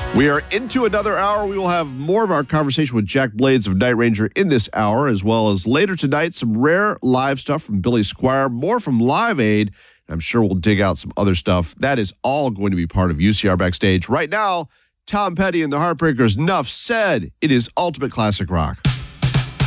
We are into another hour. We will have more of our conversation with Jack Blades of Night Ranger in this hour, as well as later tonight, some rare live stuff from Billy Squier, more from Live Aid. I'm sure we'll dig out some other stuff. That is all going to be part of UCR Backstage. Right now, Tom Petty and the Heartbreakers, Nuff Said. It is Ultimate Classic Rock.